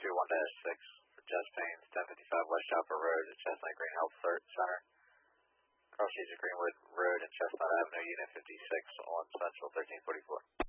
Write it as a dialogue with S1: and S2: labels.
S1: 121-6 for Jess Payne, 1055 West Chapel Road at Chestnut Green Health Center. Cross streets of Greenwood Road and Chestnut Avenue, Unit 56 on Central 1344.